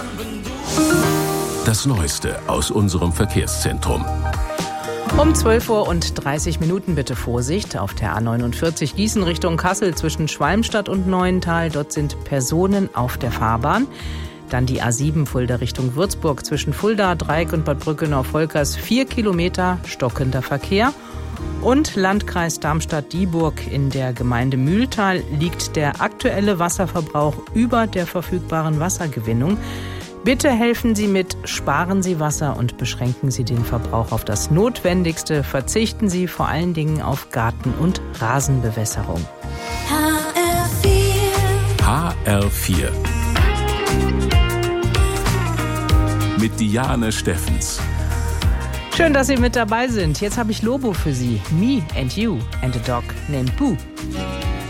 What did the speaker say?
Das Neueste aus unserem Verkehrszentrum. Um 12:30 Uhr bitte Vorsicht auf der A49 Gießen Richtung Kassel zwischen Schwalmstadt und Neuental. Dort sind Personen auf der Fahrbahn. Dann die A7 Fulda Richtung Würzburg zwischen Fulda, Dreieck und Bad Brückenau-Volkers 4 Kilometer stockender Verkehr. Und Landkreis Darmstadt-Dieburg in der Gemeinde Mühltal liegt der aktuelle Wasserverbrauch über der verfügbaren Wassergewinnung. Bitte helfen Sie mit, sparen Sie Wasser und beschränken Sie den Verbrauch auf das Notwendigste. Verzichten Sie vor allen Dingen auf Garten- und Rasenbewässerung. HR4 mit Diane Steffens. Schön, dass Sie mit dabei sind. Jetzt habe ich Lobo für Sie. Me and You and a Dog named Boo.